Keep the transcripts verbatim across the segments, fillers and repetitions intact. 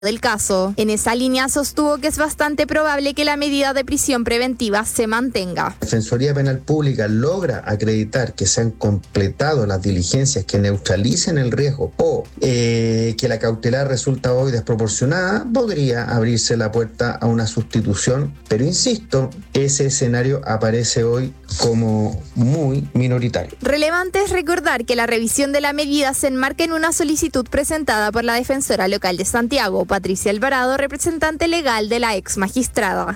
del caso. En esa línea sostuvo que es bastante probable que la medida de prisión preventiva se mantenga. La Defensoría Penal Pública logra acreditar que se han completado las diligencias que neutralicen el riesgo o eh, que la cautelar resulta hoy desproporcionada, podría abrirse la puerta a una sustitución, pero insisto, ese escenario aparece hoy como muy minoritario. Relevante es recordar que la revisión de la medida se enmarca en una solicitud presentada por la defensora local de Santiago, Patricia Alvarado, representante legal de la ex magistrada.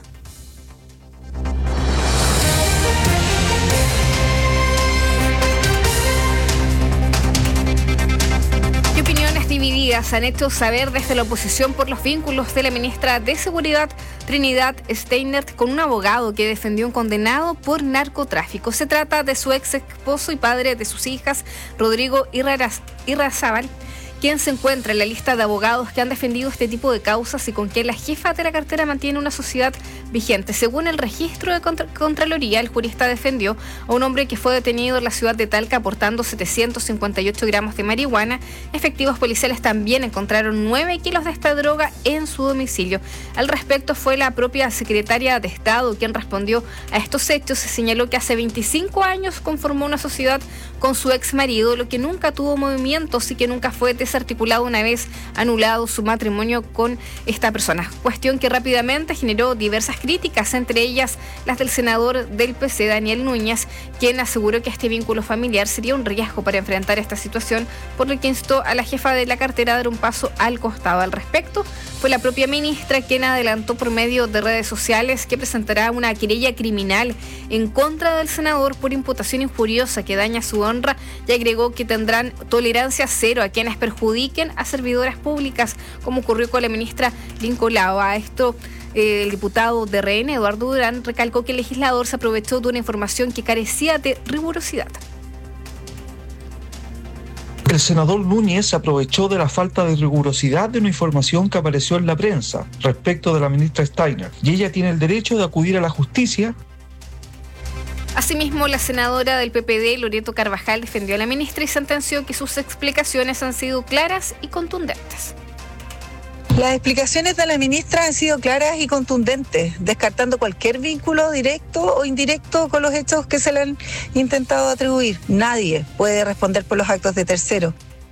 ¿Qué opiniones divididas han hecho saber desde la oposición por los vínculos de la ministra de Seguridad, Trinidad Steinert, con un abogado que defendió a un condenado por narcotráfico? Se trata de su ex esposo y padre de sus hijas, Rodrigo Irrazábal, quien se encuentra en la lista de abogados que han defendido este tipo de causas y con quien la jefa de la cartera mantiene una sociedad vigente. Según el registro de Contra- Contraloría, el jurista defendió a un hombre que fue detenido en la ciudad de Talca portando setecientos cincuenta y ocho gramos de marihuana. Efectivos policiales también encontraron nueve kilos de esta droga en su domicilio. Al respecto fue la propia secretaria de Estado quien respondió a estos hechos. Se señaló que hace veinticinco años conformó una sociedad con su ex marido, lo que nunca tuvo movimientos y que nunca fue desarticulado una vez anulado su matrimonio con esta persona. Cuestión que rápidamente generó diversas críticas, entre ellas las del senador del P C, Daniel Núñez, quien aseguró que este vínculo familiar sería un riesgo para enfrentar esta situación, por lo que instó a la jefa de la cartera a dar un paso al costado. Al respecto, fue la propia ministra quien adelantó por medio de redes sociales que presentará una querella criminal en contra del senador por imputación injuriosa que daña su honra, y agregó que tendrán tolerancia cero a quienes perjudiquen a servidoras públicas, como ocurrió con la ministra Lincolao. A esto, eh, el diputado de R N, Eduardo Durán, recalcó que el legislador se aprovechó de una información que carecía de rigurosidad. El senador Núñez aprovechó de la falta de rigurosidad de una información que apareció en la prensa respecto de la ministra Steiner, y ella tiene el derecho de acudir a la justicia. Asimismo, la senadora del P P D, Loreto Carvajal, defendió a la ministra y sentenció que sus explicaciones han sido claras y contundentes. Las explicaciones de la ministra han sido claras y contundentes, descartando cualquier vínculo directo o indirecto con los hechos que se le han intentado atribuir. Nadie puede responder por los actos de terceros.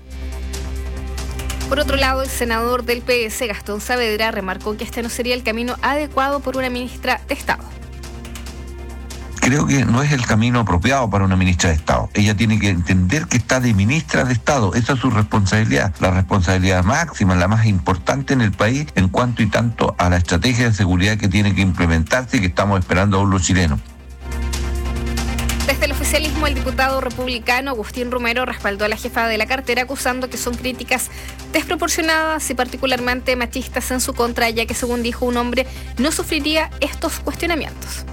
Por otro lado, el senador del P S, Gastón Saavedra, remarcó que este no sería el camino adecuado por una ministra de Estado. Creo que no es el camino apropiado para una ministra de Estado. Ella tiene que entender que está de ministra de Estado. Esa es su responsabilidad, la responsabilidad máxima, la más importante en el país en cuanto y tanto a la estrategia de seguridad que tiene que implementarse y que estamos esperando aún los chilenos. Desde el oficialismo, el diputado republicano Agustín Romero respaldó a la jefa de la cartera, acusando que son críticas desproporcionadas y particularmente machistas en su contra, ya que, según dijo, un hombre no sufriría estos cuestionamientos.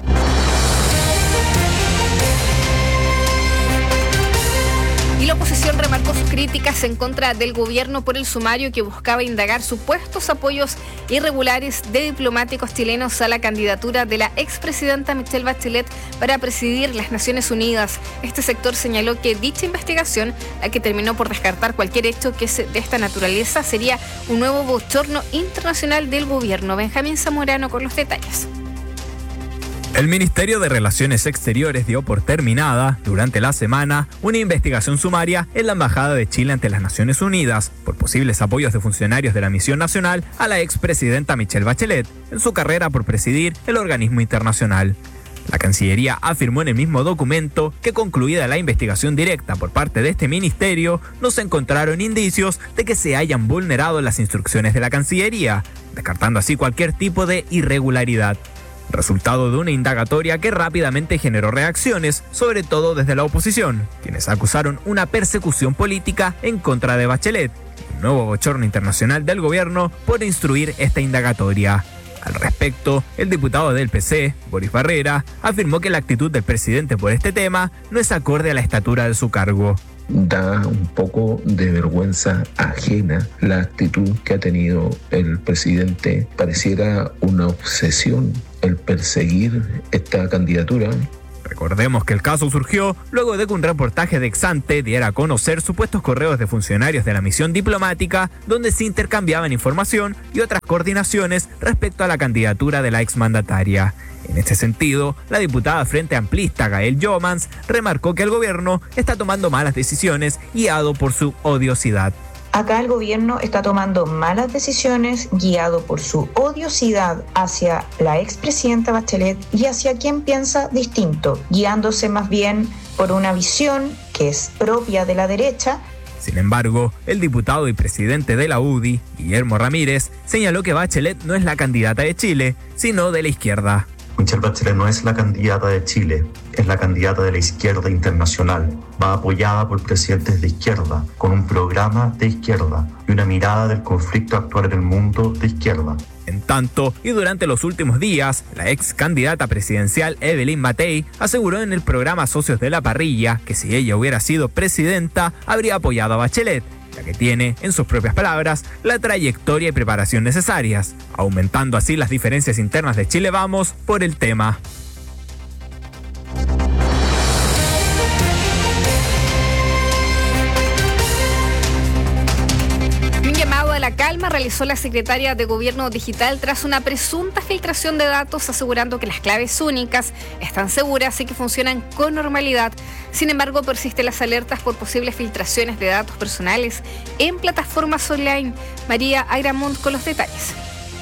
Y la oposición remarcó sus críticas en contra del gobierno por el sumario que buscaba indagar supuestos apoyos irregulares de diplomáticos chilenos a la candidatura de la expresidenta Michelle Bachelet para presidir las Naciones Unidas. Este sector señaló que dicha investigación, la que terminó por descartar cualquier hecho que sea de esta naturaleza, sería un nuevo bochorno internacional del gobierno. Benjamín Zamorano con los detalles. El Ministerio de Relaciones Exteriores dio por terminada, durante la semana, una investigación sumaria en la Embajada de Chile ante las Naciones Unidas por posibles apoyos de funcionarios de la misión nacional a la expresidenta Michelle Bachelet en su carrera por presidir el organismo internacional. La Cancillería afirmó en el mismo documento que, concluida la investigación directa por parte de este ministerio, no se encontraron indicios de que se hayan vulnerado las instrucciones de la Cancillería, descartando así cualquier tipo de irregularidad. Resultado de una indagatoria que rápidamente generó reacciones, sobre todo desde la oposición, quienes acusaron una persecución política en contra de Bachelet, un nuevo bochorno internacional del gobierno por instruir esta indagatoria. Al respecto, el diputado del P C, Boris Barrera, afirmó que la actitud del presidente por este tema no es acorde a la estatura de su cargo. Da un poco de vergüenza ajena la actitud que ha tenido el presidente. Pareciera una obsesión el perseguir esta candidatura. Recordemos que el caso surgió luego de que un reportaje de Exante diera a conocer supuestos correos de funcionarios de la misión diplomática donde se intercambiaban información y otras coordinaciones respecto a la candidatura de la exmandataria. En este sentido, la diputada Frente Amplista Gael Jomans remarcó que el gobierno está tomando malas decisiones guiado por su odiosidad. Acá el gobierno está tomando malas decisiones guiado por su odiosidad hacia la expresidenta Bachelet y hacia quien piensa distinto, guiándose más bien por una visión que es propia de la derecha. Sin embargo, el diputado y presidente de la U D I, Guillermo Ramírez, señaló que Bachelet no es la candidata de Chile, sino de la izquierda. Michelle Bachelet no es la candidata de Chile, es la candidata de la izquierda internacional. Va apoyada por presidentes de izquierda, con un programa de izquierda y una mirada del conflicto actual en el mundo de izquierda. En tanto, y durante los últimos días, la ex candidata presidencial Evelyn Matei aseguró en el programa Socios de la Parrilla que si ella hubiera sido presidenta, habría apoyado a Bachelet, ya que tiene, en sus propias palabras, la trayectoria y preparación necesarias, aumentando así las diferencias internas de Chile Vamos por el tema. Un llamado a la calma realizó la secretaria de Gobierno Digital tras una presunta filtración de datos, asegurando que las claves únicas están seguras y que funcionan con normalidad. Sin embargo, persisten las alertas por posibles filtraciones de datos personales en plataformas online. María Ayramont con los detalles.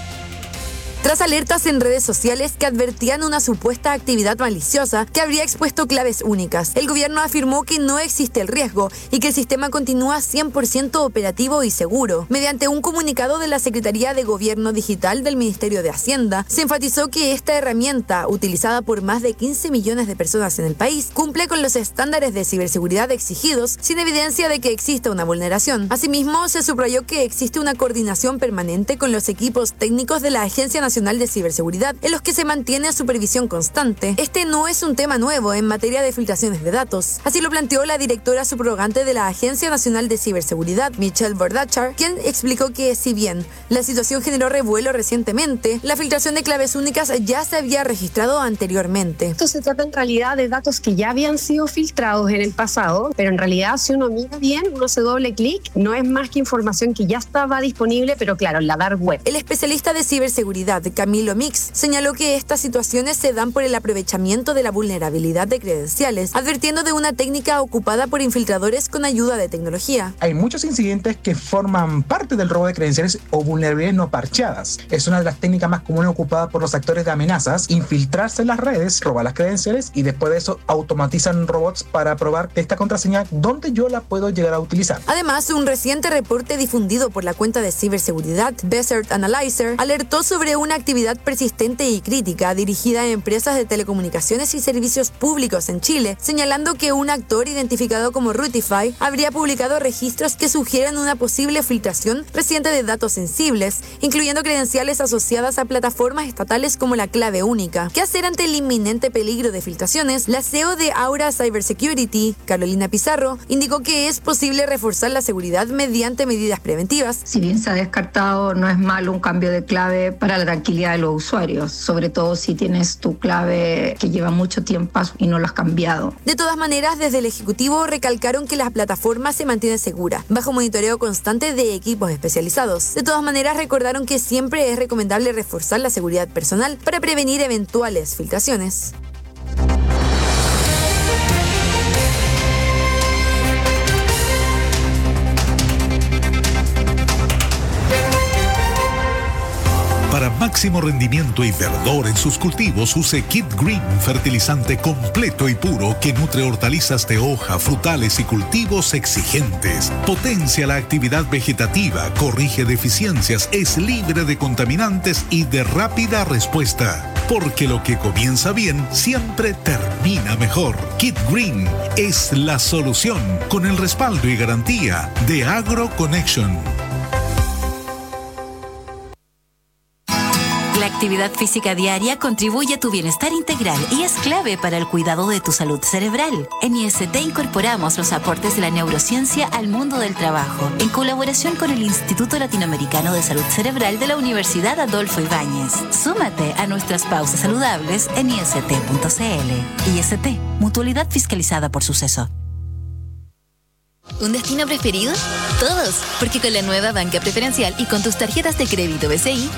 Tras alertas en redes sociales que advertían una supuesta actividad maliciosa que habría expuesto claves únicas, el gobierno afirmó que no existe el riesgo y que el sistema continúa cien por ciento operativo y seguro. Mediante un comunicado de la Secretaría de Gobierno Digital del Ministerio de Hacienda, se enfatizó que esta herramienta, utilizada por más de quince millones de personas en el país, cumple con los estándares de ciberseguridad exigidos sin evidencia de que exista una vulneración. Asimismo, se subrayó que existe una coordinación permanente con los equipos técnicos de la Agencia Nacional de Ciberseguridad, en los que se mantiene supervisión constante. Este no es un tema nuevo en materia de filtraciones de datos. Así lo planteó la directora subrogante de la Agencia Nacional de Ciberseguridad, Michelle Bordachar, quien explicó que si bien la situación generó revuelo recientemente, la filtración de claves únicas ya se había registrado anteriormente. Esto se trata en realidad de datos que ya habían sido filtrados en el pasado, pero en realidad si uno mira bien, uno hace doble clic, no es más que información que ya estaba disponible, pero claro, en la dark web. El especialista de ciberseguridad Camilo Mix señaló que estas situaciones se dan por el aprovechamiento de la vulnerabilidad de credenciales, advirtiendo de una técnica ocupada por infiltradores con ayuda de tecnología. Hay muchos incidentes que forman parte del robo de credenciales o vulnerabilidades no parcheadas. Es una de las técnicas más comunes ocupadas por los actores de amenazas, infiltrarse en las redes, robar las credenciales y después de eso automatizan robots para probar esta contraseña donde yo la puedo llegar a utilizar. Además, un reciente reporte difundido por la cuenta de ciberseguridad Desert Analyzer alertó sobre una actividad persistente y crítica dirigida a empresas de telecomunicaciones y servicios públicos en Chile, señalando que un actor identificado como Rutify habría publicado registros que sugieren una posible filtración reciente de datos sensibles, incluyendo credenciales asociadas a plataformas estatales como la clave única. ¿Qué hacer ante el inminente peligro de filtraciones? La C E O de Aura Cybersecurity, Carolina Pizarro, indicó que es posible reforzar la seguridad mediante medidas preventivas. Si bien se ha descartado, no es malo un cambio de clave para la tranquilidad de los usuarios, sobre todo si tienes tu clave que lleva mucho tiempo y no lo has cambiado. De todas maneras, desde el Ejecutivo recalcaron que la plataforma se mantiene segura, bajo monitoreo constante de equipos especializados. De todas maneras, recordaron que siempre es recomendable reforzar la seguridad personal para prevenir eventuales filtraciones. Para máximo rendimiento y verdor en sus cultivos, use Kit Green, fertilizante completo y puro que nutre hortalizas de hoja, frutales y cultivos exigentes. Potencia la actividad vegetativa, corrige deficiencias, es libre de contaminantes y de rápida respuesta. Porque lo que comienza bien siempre termina mejor. Kit Green es la solución, con el respaldo y garantía de Agro Connection. La actividad física diaria contribuye a tu bienestar integral y es clave para el cuidado de tu salud cerebral. En I S T incorporamos los aportes de la neurociencia al mundo del trabajo, en colaboración con el Instituto Latinoamericano de Salud Cerebral de la Universidad Adolfo Ibáñez. Súmate a nuestras pausas saludables en I S T punto C L. I S T, mutualidad fiscalizada por Suceso. ¿Un destino preferido? Todos, porque con la nueva banca preferencial y con tus tarjetas de crédito B C I